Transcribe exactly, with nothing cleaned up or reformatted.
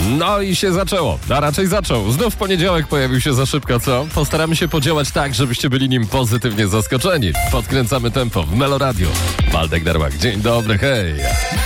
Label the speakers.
Speaker 1: No i się zaczęło, a raczej zaczął. Znów poniedziałek pojawił się za szybko, co? Postaramy się podziałać tak, żebyście byli nim pozytywnie zaskoczeni. Podkręcamy tempo w Melo Radio. Waldek Darłak, dzień dobry, hej.